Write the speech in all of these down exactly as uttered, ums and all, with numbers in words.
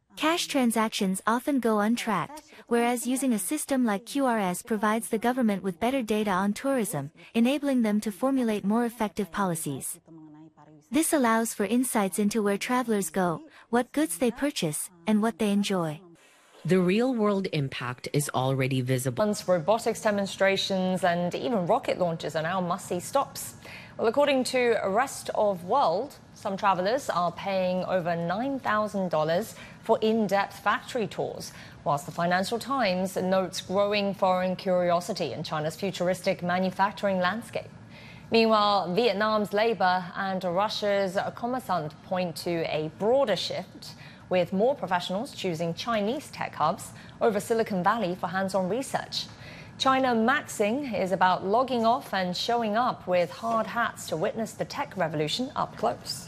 Cash transactions often go untracked, whereas using a system like Q R S provides the government with better data on tourism, enabling them to formulate more effective policies. This allows for insights into where travelers go, what goods they purchase, and what they enjoy. The real-world impact is already visible. Robotics demonstrations and even rocket launches are now must-see stops. Well, according to Rest of World, some travelers are paying over nine thousand dollars for in-depth factory tours, whilst the Financial Times notes growing foreign curiosity in China's futuristic manufacturing landscape. Meanwhile, Vietnam's Labour and Russia's Kommersant point to a broader shift, with more professionals choosing Chinese tech hubs over Silicon Valley for hands-on research. China Maxing is about logging off and showing up with hard hats to witness the tech revolution up close.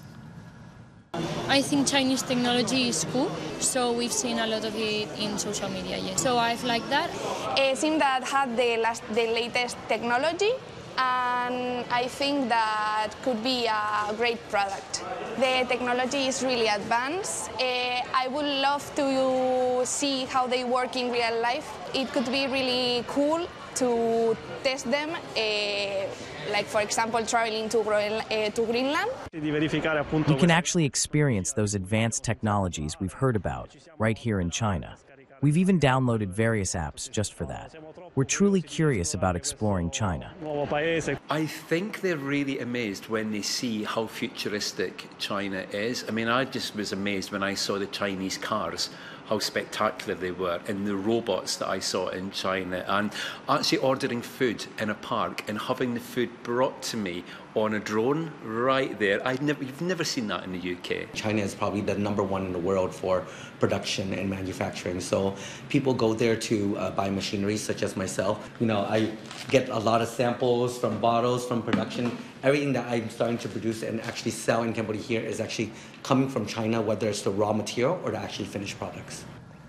I think Chinese technology is cool, so we've seen a lot of it in social media, yes. So I've liked that. It seemed that had the, last, the latest technology, and I think that could be a great product. The technology is really advanced. Uh, I would love to see how they work in real life. It could be really cool to test them, uh, like, for example, traveling to, Groen uh, to Greenland. We can actually experience those advanced technologies we've heard about right here in China. We've even downloaded various apps just for that. We're truly curious about exploring China. I think they're really amazed when they see how futuristic China is. I mean, I just was amazed when I saw the Chinese cars, how spectacular they were, and the robots that I saw in China, and actually ordering food in a park and having the food brought to me on a drone right there. I've never, you've never seen that in the U K. China is probably the number one in the world for production and manufacturing. So people go there to uh, buy machinery, such as myself. You know, I get a lot of samples from bottles, from production. Everything that I'm starting to produce and actually sell in Cambodia here is actually coming from China, whether it's the raw material or the actually finished products.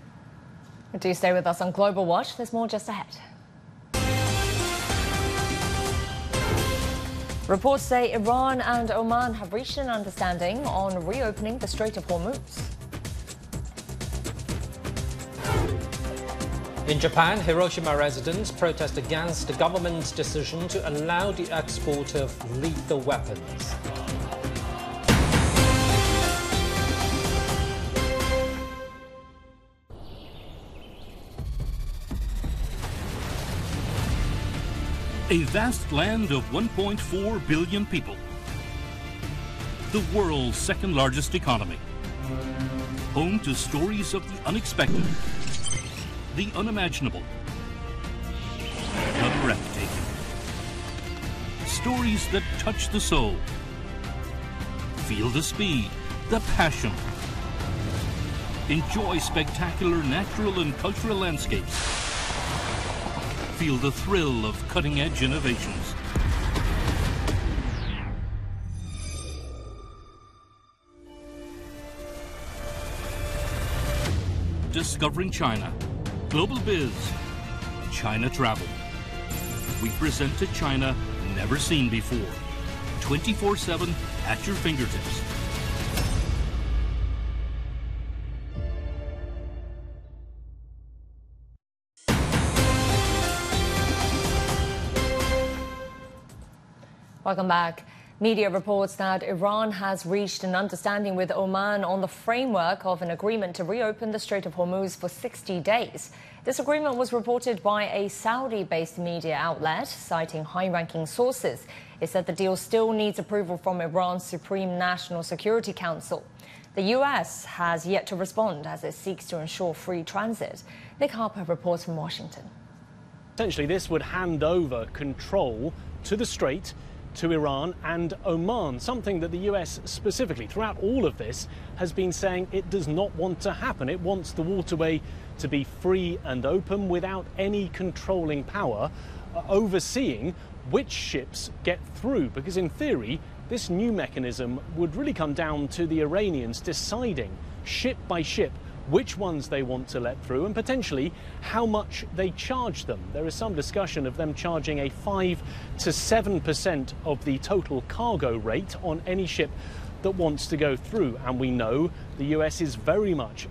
Do stay with us on Global Watch. There's more just ahead. Reports say Iran and Oman have reached an understanding on reopening the Strait of Hormuz. In Japan, Hiroshima residents protest against the government's decision to allow the export of lethal weapons. A vast land of one point four billion people. The world's second largest economy. Home to stories of the unexpected, the unimaginable, the breathtaking. Stories that touch the soul. Feel the speed, the passion. Enjoy spectacular natural and cultural landscapes. Feel the thrill of cutting-edge innovations. Discovering China. Global Biz. China Travel. We present a China never seen before. twenty-four seven at your fingertips. Welcome back. Media reports that Iran has reached an understanding with Oman on the framework of an agreement to reopen the Strait of Hormuz for sixty days. This agreement was reported by a Saudi-based media outlet, citing high-ranking sources. It said the deal still needs approval from Iran's Supreme National Security Council. The U S has yet to respond as it seeks to ensure free transit. Nick Harper reports from Washington. Essentially, this would hand over control to the strait to Iran and Oman, something that the U S specifically, throughout all of this, has been saying it does not want to happen. It wants the waterway to be free and open without any controlling power uh, overseeing which ships get through, because in theory, this new mechanism would really come down to the Iranians deciding ship by ship which ones they want to let through and potentially how much they charge them. There is some discussion of them charging a five to seven percent of the total cargo rate on any ship that wants to go through. And we know the U S is very much